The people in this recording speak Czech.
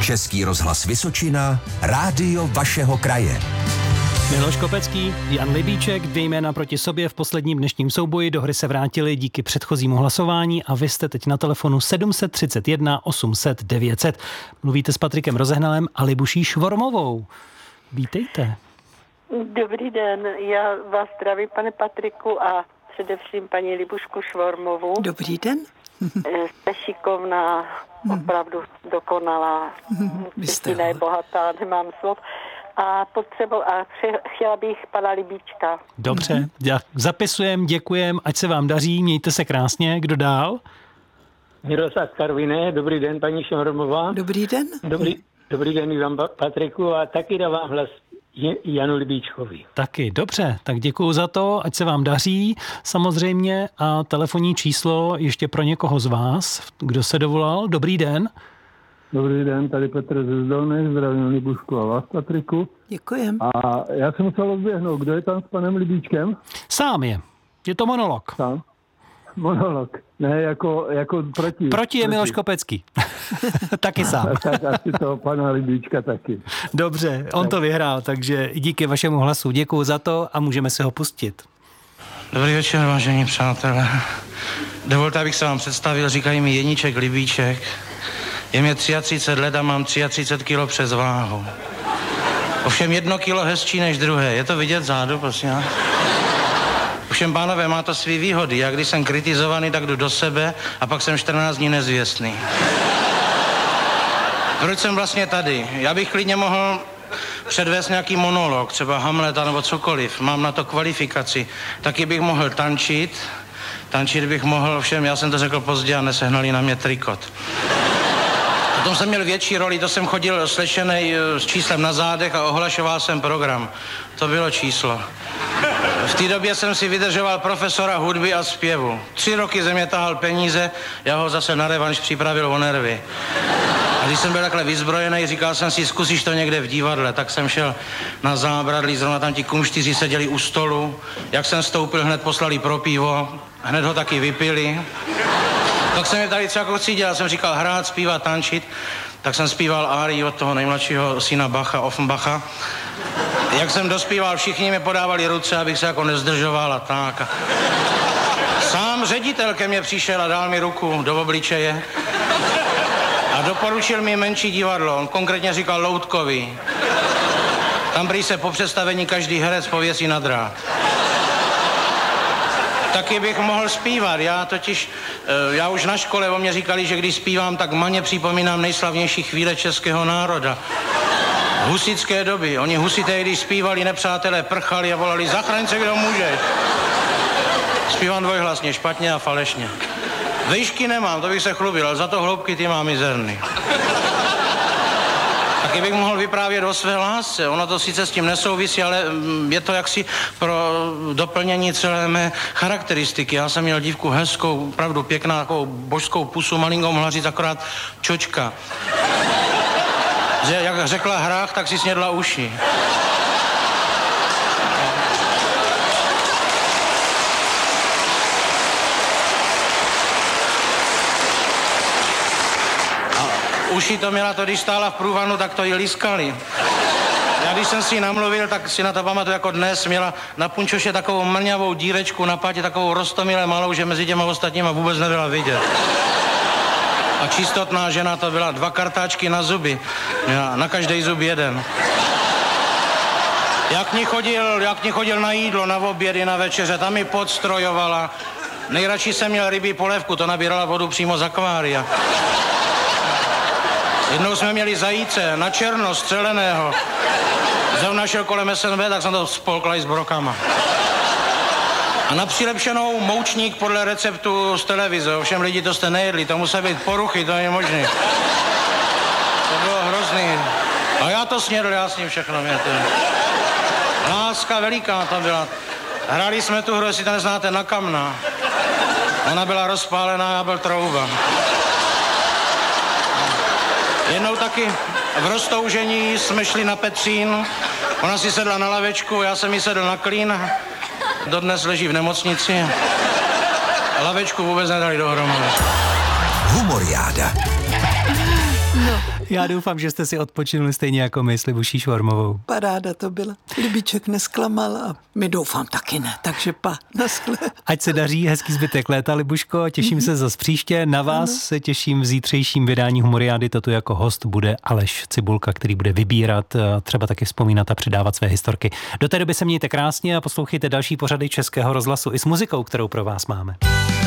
Český rozhlas Vysočina, rádio vašeho kraje. Miloš Kopecký, Jan Libíček, 2 jména proti sobě v posledním dnešním souboji. Do hry se vrátili díky předchozímu hlasování a vy jste teď na telefonu 731 800 900. Mluvíte s Patrikem Rozehnalem a Libuší Švormovou. Vítejte. Dobrý den, já vás zdravím, pane Patriku, a především paní Libušku Švormovou. Dobrý den. Jste šikovná, opravdu dokonalá, Kristina je bohatá, nemám slov. A chtěla bych pana Libíčka. Dobře, zapisujeme, děkujem, ať se vám daří, mějte se krásně. Kdo dál? Miroslav Karviné, dobrý den, paní Švormová. Dobrý den. Dobrý den vám, Patriku, a taky dávám hlas Janu Libíčkovi. Taky, dobře, tak děkuju za to, ať se vám daří samozřejmě, a telefonní číslo ještě pro někoho z vás, kdo se dovolal. Dobrý den. Dobrý den, tady Petr ze Zdolných, zdravím Libušku a vás, Patriku. Děkujem. A já jsem musel odběhnout, kdo je tam s panem Libíčkem? Sám je to monolog. Sám? Monolog, ne jako proti. Proti je Miloš Kopecký. Taky sám. Tak asi toho pana Libíčka taky. Dobře, on to vyhrál, takže díky vašemu hlasu. Děkuju za to a můžeme se ho pustit. Dobrý večer, vážení přátelé. Dovolte, abych se vám představil, říkají mi Jeníček Libíček. Je mě 33 let a mám 33 kilo přes váhu. Ovšem 1 kilo hezčí než druhé. Je to vidět zádu, prosím? Ovšem, pánové, má to svý výhody. Já když jsem kritizovaný, tak jdu do sebe a pak jsem 14 dní nezvěstný. Proč jsem vlastně tady? Já bych klidně mohl předvést nějaký monolog, třeba Hamleta nebo cokoliv. Mám na to kvalifikaci. Taky bych mohl tančit. Tančit bych mohl, ovšem, já jsem to řekl pozdě a nesehnali na mě trikot. Potom jsem měl větší roli, to jsem chodil slečenej s číslem na zádech a ohlašoval jsem program. To bylo číslo. V té době jsem si vydržoval profesora hudby a zpěvu. 3 roky ze mě tahal peníze, já ho zase na revanš připravil o nervy. A když jsem byl takhle vyzbrojený, říkal jsem si, zkusíš to někde v divadle, tak jsem šel na Zábradlí, zrovna tam ti kumštyři seděli u stolu. Jak jsem vstoupil, hned poslali pro pivo, hned ho taky vypili. Tak jsem je tady třeba cítil, já jsem říkal hrát, zpívat, tančit, tak jsem zpíval árii od toho nejmladšího syna Bacha, Offenbacha. Jak jsem dospíval, všichni mi podávali ruce, abych se jako nezdržoval a tak. Sám ředitel ke mně přišel a dal mi ruku do obličeje a doporučil mi menší divadlo, on konkrétně říkal Loutkový. Tam prý se po představení každý herec pověsí na drát. Taky bych mohl zpívat, já už na škole o mě říkali, že když zpívám, tak maně připomínám nejslavnější chvíle českého národa. Husitské doby, oni husité, když zpívali, nepřátelé prchali a volali zachraň se, kdo může. Zpívám dvojhlasně, špatně a falešně. Výšky nemám, to bych se chlubil, ale za to hloubky ty mám mizerný. Taky bych mohl vyprávět o své lásce. Ono to sice s tím nesouvisí, ale je to jaksi pro doplnění celé mé charakteristiky. Já jsem měl dívku hezkou, opravdu pěkná, takovou božskou pusu, malinkou mohla říct akorát čočka. Že jak řekla hrách, tak si snědla uši. Uši to měla, to když stála v průvanu, tak to jí liskali. Já když jsem si namluvil, tak si na to pamatuju jako dnes, měla na punčoše takovou mrňavou dírečku na patě, takovou roztomile malou, že mezi těma ostatníma vůbec nebyla vidět. A čistotná žena to byla, 2 kartáčky na zuby, měla na každý zub 1. Jak ní chodil na jídlo, na obědy, na večeře, tam mi podstrojovala. Nejradši jsem měl rybí polévku, to nabírala vodu přímo z akvária. Jednou jsme měli zajíce na černo střeleného. Zrovna šel kolem SNB, tak jsem to spolkla i s brokama. A na přilepšenou moučník podle receptu z televize. Ovšem lidi, to jste nejedli, to musí být poruchy, to není možné. To bylo hrozný. A já to snědl, já s ním všechno měte. Láska veliká to byla. Hráli jsme tu hru, jestli to neznáte, na kamna. Ona byla rozpálená, já byl trouba. Jednou taky v roztoužení jsme šli na Petřín, ona si sedla na lavečku, já jsem jí sedl na klín, dodnes leží v nemocnici. Lavečku vůbec nedali dohromady. Humoriáda. No. Já doufám, že jste si odpočinuli stejně jako my s Libuší Švormovou. Paráda to byla. Libíček nesklamal a my doufám taky ne, takže naschle. Ať se daří, hezký zbytek léta, Libuško, těším se zas příště. Na vás se těším v zítřejším vydání Humoriády. To tu jako host bude Aleš Cibulka, který bude vybírat, třeba taky vzpomínat a předávat své historky. Do té doby se mějte krásně a poslouchejte další pořady Českého rozhlasu i s muzikou, kterou pro vás máme.